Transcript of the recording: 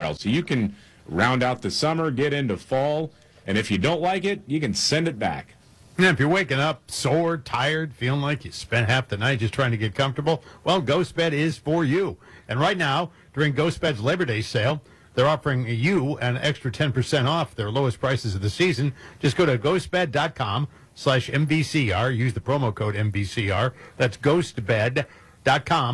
style. So you can round out the summer, get into fall, and if you don't like it, you can send it back. And if you're waking up sore, tired, feeling like you spent half the night just trying to get comfortable, well, GhostBed is for you. And right now, during GhostBed's Labor Day sale, they're offering you an extra 10% off their lowest prices of the season. Just go to ghostbed.com/MVCR. Use the promo code MVCR. That's ghostbed.com.